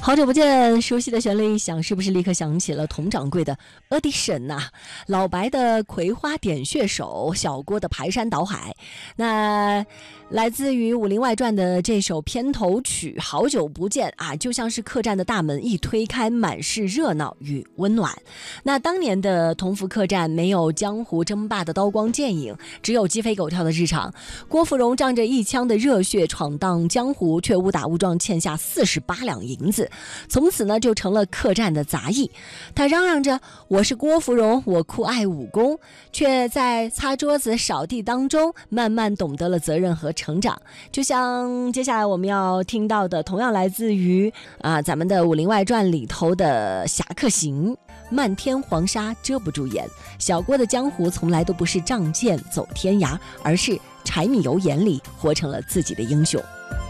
好久不见，熟悉的旋律一响，是不是立刻想起了佟掌柜的 Audition 呐、老白的葵花点穴手，小郭的排山倒海。那来自于《武林外传》的这首片头曲《好久不见》啊，就像是客栈的大门一推开，满是热闹与温暖。那当年的同福客栈没有江湖争霸的刀光剑影，只有鸡飞狗跳的日常。郭芙蓉仗着一腔的热血闯荡江湖，却误打误撞欠下48两银子，从此呢就成了客栈的杂役。他嚷嚷着我是郭芙蓉，我酷爱武功，却在擦桌子扫地当中慢慢懂得了责任和成长。就像接下来我们要听到的，同样来自于咱们的《武林外传》里头的侠客行。漫天黄沙遮不住眼，小郭的江湖从来都不是仗剑走天涯，而是柴米油盐里活成了自己的英雄。